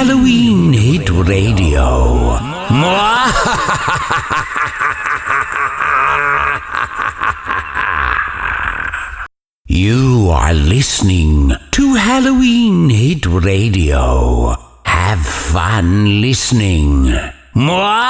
Halloween Hit Radio. You are listening to Halloween Hit Radio. Have fun listening.